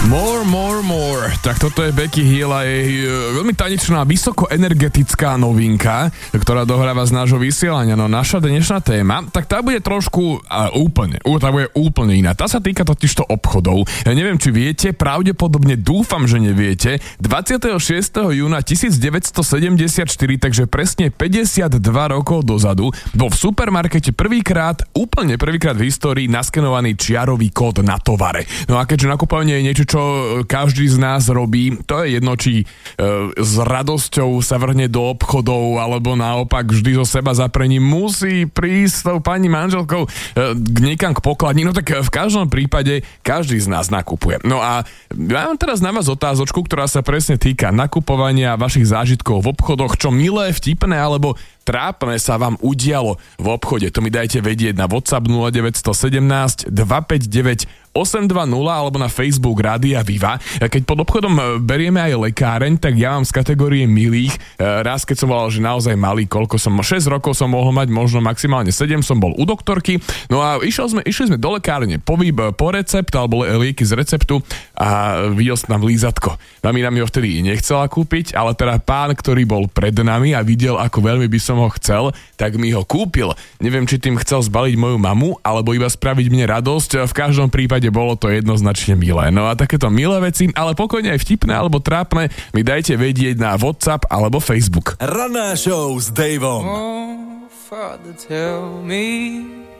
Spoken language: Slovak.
More. Tak toto je Becky Hill a jej veľmi tanečná, vysokoenergetická novinka, ktorá dohráva z nášho vysielania. No naša dnešná téma, tak tá bude trošku úplne iná. Tá sa týka totižto obchodov. Ja neviem, či viete, pravdepodobne dúfam, že neviete. 26. júna 1974, takže presne 52 rokov dozadu, bol v supermarkete úplne prvýkrát v histórii naskenovaný čiarový kód na tovare. No a keďže nakupovanie je niečo, čo každý z nás robí, to je jedno, či s radosťou sa vrhne do obchodov, alebo naopak vždy zo seba zaprením musí prísť s tou pani manželkou niekam k pokladni. No tak v každom prípade každý z nás nakupuje. No a ja mám teraz na vás otázočku, ktorá sa presne týka nakupovania, vašich zážitkov v obchodoch, čo milé, vtipné alebo trápne sa vám udialo v obchode. To mi dajte vedieť na WhatsApp 0917 259 820 alebo na Facebook Rádia Viva. Keď pod obchodom berieme aj lekáreň, tak ja mám z kategórie milých. Raz, keď som volal, že naozaj malý, 6 rokov som mohol mať, možno maximálne 7, som bol u doktorky. No a išli sme do lekárne po recept alebo lieky z receptu a videl som tam lízatko. Mamina mi ho vtedy nechcela kúpiť, ale teda pán, ktorý bol pred nami a videl, ako veľmi by som ho chcel, tak mi ho kúpil. Neviem, či tým chcel zbaliť moju mamu, alebo iba spraviť mne radosť. V každom prípade bolo to jednoznačne milé. No a takéto milé veci, ale pokojne aj vtipné alebo trápne, mi dajte vedieť na WhatsApp alebo Facebook. Ranná show s Davom. Oh, Father, tell me